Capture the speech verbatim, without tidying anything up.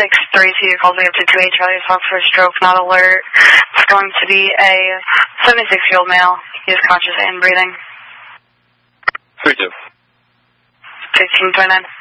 six three two calls me up to two eight Charlie Fox for a stroke, not alert. It's going to be a seventy-six-year-old male. He is conscious and breathing. three two. fifteen twenty-nine.